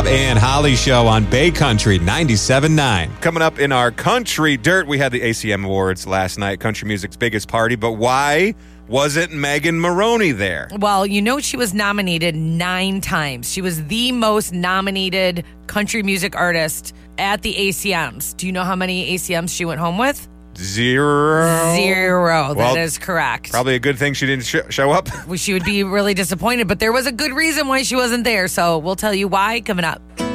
and Holly Show on Bay Country 97.9. Coming up in our Country Dirt, we had the ACM Awards last night, country music's biggest party. But why wasn't Megan Maroney there? Well, she was nominated 9 times. She was the most nominated country music artist at the ACMs. Do you know how many ACMs she went home with? 0. 0. Well, that is correct. Probably a good thing she didn't show up. She would be really disappointed, but there was a good reason why she wasn't there. So we'll tell you why coming up.